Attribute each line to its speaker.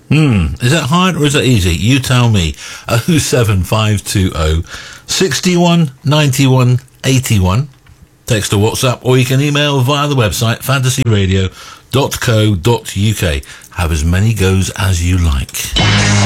Speaker 1: Is that hard or is that easy? You tell me. 07520 61 91 81. Text or WhatsApp, or you can email via the website fantasyradio.co.uk. Have as many goes as you like.